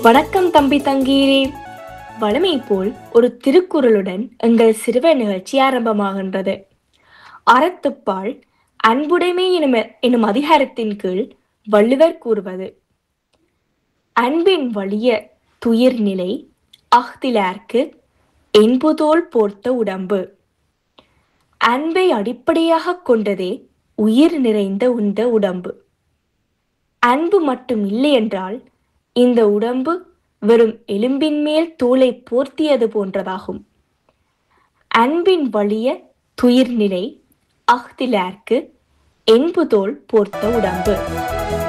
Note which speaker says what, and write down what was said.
Speaker 1: வணக்கம் தம்பி தங்கீரே. வழமை போல் ஒரு திருக்குறளுடன் எங்கள் சிறுவர் நிகழ்ச்சி ஆரம்பமாகின்றது. அறத்துப்பால் அன்புடைமை எனும் அதிகாரத்தின் கீழ் வள்ளுவர் கூறுவது: அன்பின் வலிய துயிர்நிலை அஃதிலார்க்கு என்புதோள் போர்த்த உடம்பு. அன்பை அடிப்படையாகக் கொண்டதே உயிர் நிறைந்த இந்த உடம்பு. அன்பு மட்டும் இல்லை என்றால் இந்த உடம்பு வெறும் எலும்பின் மேல் தோலை போர்த்தியது போன்றதாகும். அன்பின் வலிய துயிர்நிலை அஃதிலார்க்கு என்புதோள் போர்த்த உடம்பு.